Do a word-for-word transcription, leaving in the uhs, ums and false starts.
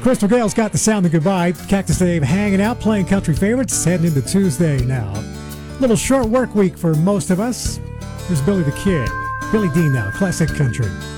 Crystal Gale's got the sound of goodbye. Cactus Dave hanging out, playing country favorites, heading into Tuesday now. Little short work week for most of us. Here's Billy the Kid. Billy Dean now, classic country.